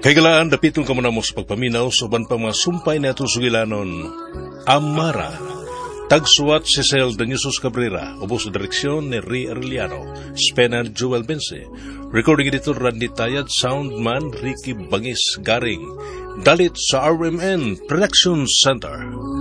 Kaigalaan, dapitong kamunamos pagpaminaw soban pa mga sumpay na itong sugilanon. Amara. Tagsuwat si Cel Daniusos Cabrera, ubos sa direksyon ni Ri Arellano, Spenan Joel Bense, recording editor Randy Tayad, soundman Ricky Bangis Garing, dalit sa RMN Production Center.